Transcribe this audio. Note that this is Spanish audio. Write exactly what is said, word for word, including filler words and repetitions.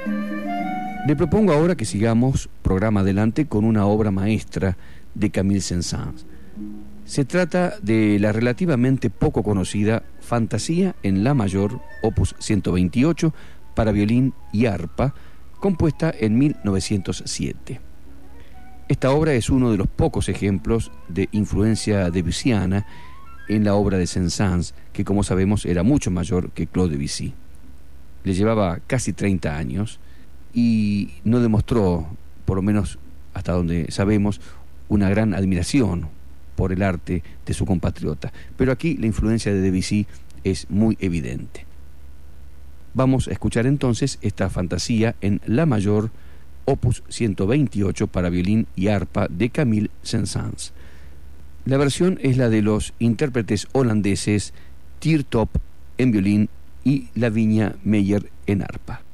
Le propongo ahora que sigamos programa adelante con una obra maestra de Camille Saint-Saëns. Se trata de la relativamente poco conocida Fantasía en La mayor, opus ciento veintiocho, para violín y arpa, compuesta en mil novecientos siete. Esta obra es uno de los pocos ejemplos de influencia debussiana en la obra de Saint-Saëns, que como sabemos era mucho mayor que Claude Debussy. Le llevaba casi treinta años y no demostró, por lo menos hasta donde sabemos, una gran admiración por el arte de su compatriota. Pero aquí la influencia de Debussy es muy evidente. Vamos a escuchar entonces esta fantasía en La mayor, opus ciento veintiocho para violín y arpa de Camille Saint-Saëns. La versión es la de los intérpretes holandeses Teer Top en violín y Lavinia Meyer en arpa.